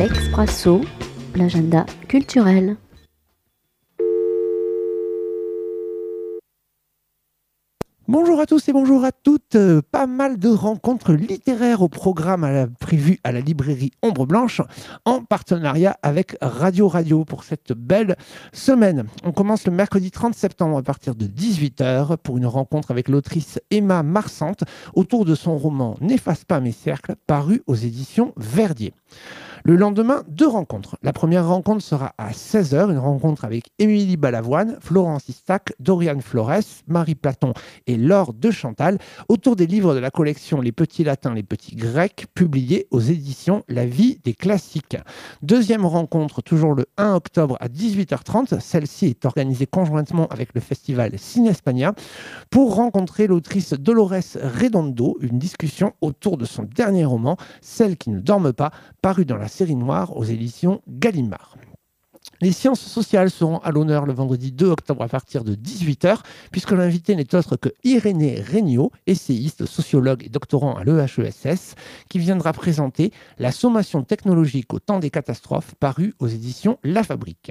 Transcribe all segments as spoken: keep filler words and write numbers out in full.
L'Expresso, l'agenda culturel. Bonjour à tous et bonjour à toutes. Euh, pas mal de rencontres littéraires au programme à la, prévu à la librairie Ombre Blanche en partenariat avec Radio Radio pour cette belle semaine. On commence le mercredi trente septembre à partir de dix-huit heures pour une rencontre avec l'autrice Emma Marsante autour de son roman « N'efface pas mes cercles » paru aux éditions Verdier. Le lendemain, deux rencontres. La première rencontre sera à seize heures, une rencontre avec Émilie Balavoine, Florence Istac, Doriane Flores, Marie Platon et Laure de Chantal, autour des livres de la collection Les Petits Latins, Les Petits Grecs, publiés aux éditions La Vie des Classiques. Deuxième rencontre, toujours le un octobre à dix-huit heures trente. Celle-ci est organisée conjointement avec le festival Cinespania pour rencontrer l'autrice Dolores Redondo, une discussion autour de son dernier roman, Celles qui ne dorment pas, paru dans la série noire aux éditions Gallimard. Les sciences sociales seront à l'honneur le vendredi deux octobre à partir de dix-huit heures, puisque l'invité n'est autre que Irénée Regnault, essayiste, sociologue et doctorant à l'E H E S S, qui viendra présenter La sommation technologique au temps des catastrophes, paru aux éditions La Fabrique.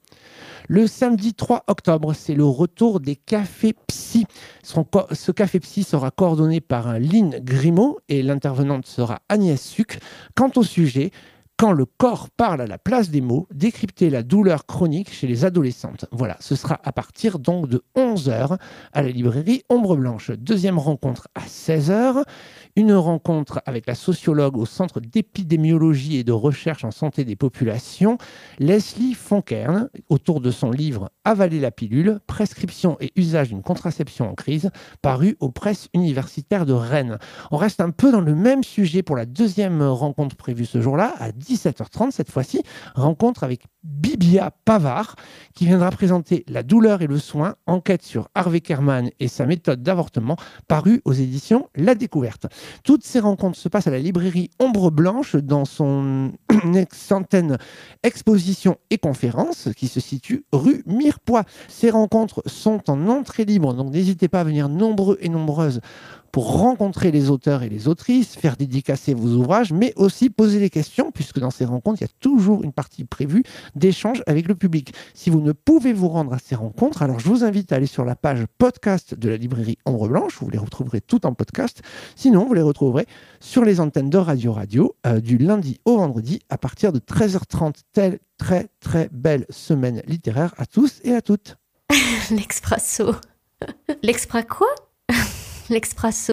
Le samedi trois octobre, c'est le retour des cafés psy. Ce café psy sera coordonné par un Lynn Grimaud et l'intervenante sera Agnès Suc. Quant au sujet, quand le corps parle à la place des mots, décrypter la douleur chronique chez les adolescentes. Voilà, ce sera à partir donc de onze heures à la librairie Ombre Blanche. Deuxième rencontre à seize heures, une rencontre avec la sociologue au Centre d'épidémiologie et de recherche en santé des populations, Leslie Fonkern, autour de son livre « Avaler la pilule, prescription et usage d'une contraception en crise », paru aux presses universitaires de Rennes. On reste un peu dans le même sujet pour la deuxième rencontre prévue ce jour-là, à dix-sept heures trente cette fois-ci, rencontre avec Bibia Pavard, qui viendra présenter La douleur et le soin, enquête sur Harvey Kerman et sa méthode d'avortement, paru aux éditions La Découverte. Toutes ces rencontres se passent à la librairie Ombre Blanche dans son centaine exposition et conférences qui se situe rue Mirepoix. Ces rencontres sont en entrée libre, donc n'hésitez pas à venir nombreux et nombreuses pour rencontrer les auteurs et les autrices, faire dédicacer vos ouvrages, mais aussi poser des questions, puisque dans ces rencontres, il y a toujours une partie prévue d'échange avec le public. Si vous ne pouvez vous rendre à ces rencontres, alors je vous invite à aller sur la page podcast de la librairie Ombre Blanche, vous les retrouverez tout en podcast. Sinon, vous les retrouverez sur les antennes de Radio Radio, euh, du lundi au vendredi, à partir de treize heures trente. Telle très très belle semaine littéraire à tous et à toutes. L'Expresso. L'Expra quoi? L'Expresso.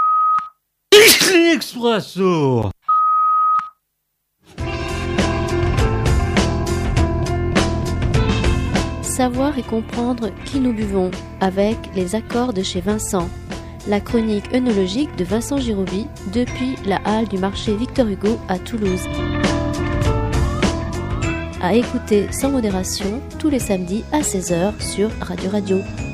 L'Expresso. Savoir et comprendre qui nous buvons avec les accords de chez Vincent. La chronique œnologique de Vincent Girobi depuis la halle du marché Victor Hugo à Toulouse. À écouter sans modération tous les samedis à seize heures sur Radio Radio.